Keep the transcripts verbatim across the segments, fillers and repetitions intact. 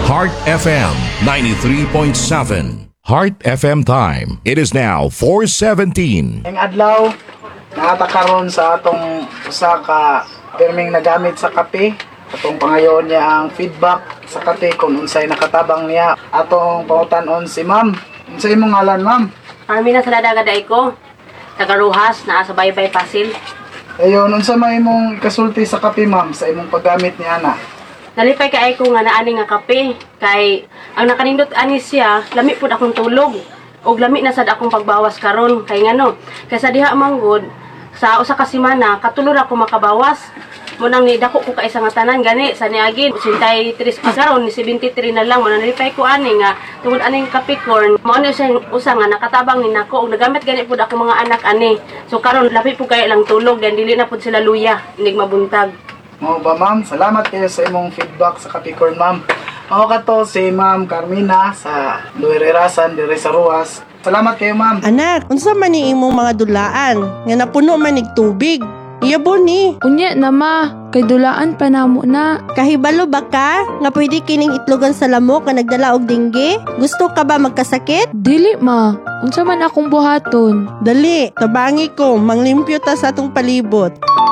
Heart F M ninety-three point seven. Heart F M time. It is now four seventeen. Ang adlaw nakatakaron sa atong usa ka pirming nagamit sa kape. Atong pangayon niya ang feedback sa kape kung unsay nakatabang niya. Atong pangutanon si ma'am. Unsay imong ngalan, ma'am? Armina sa dadagaday ko. Tagaruhas na sa Baybay Pasil. Ayon, unsa may imong kasulti sa kape, ma'am, sa imong paggamit ni ana? Nalipay kay ko nga naani nga kape kay ang nakanindot ani siya lami pud akong tulog ug lami na sad akong pagbawas karon kay ngano kay sa diha manggod sa usa ka semana katulor ako makabawas mo nang nidako ko kay sa nga tanan gani sa niagi eighty-three pa karon ni seventy-three na lang mo nalipay ko ani nga tungod aning kape corn mo ano siya usa nga nakatabang ni nako ug nagamit gani pud ako mga anak ani so karon labi pud kay lang tulog dan dili na pud sila luya inig mabuntag. Mao ba, ma'am? Salamat kayo sa imong feedback sa Capricorn, ma'am. Mao kato si Ma'am Carmina sa Luirerasan dire sa Ruas. Salamat kayo, ma'am. Anak, unsa man ni imong mga dulaan nga napuno man nig tubig? Iyabo ni. Unya na ma, kay dulaan pa namo na. Kahibalo ba ka nga pwede kining itlogan sa lamok nga nagdala og dengue? Gusto ka ba magkasakit? Dili ma, unsa man akong buhaton? Dali, tabangi ko, manglimpyo ta sa atong palibot.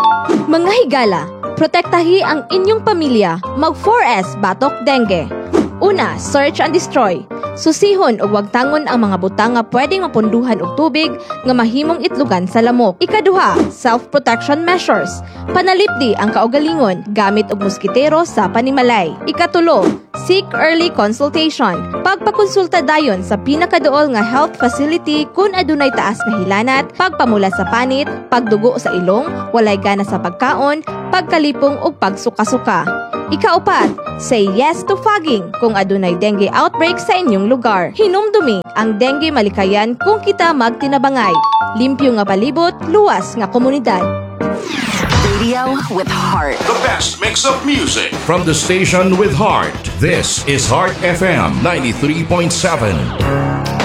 Mga higala, protektahi ang inyong pamilya. Mag four S Batok Dengue. Una, search and destroy. Susihon o wag tangon ang mga butang nga pwedeng mapunduhan og tubig nga mahimong itlugan sa lamok. Ikaduha, self-protection measures. Panalipdi ang kaugalingon gamit og moskitero sa panimalay. Ikatulo, seek early consultation. Pagpakonsulta dayon sa pinakaduol nga health facility kung adunay taas nga hilanat, pagpamula sa panit, pagdugo sa ilong, walay gana sa pagkaon, pagkalipong ug pagsuka-suka. Ikaapat, say yes to fogging kung adunay dengue outbreak sa inyong lugar. Hinumdumi ang dengue malikayan kung kita magtinabangay. Limpyo nga palibot, luwas nga komunidad. Radio with heart. The best mix of music from the station with heart. This is Heart F M ninety-three point seven.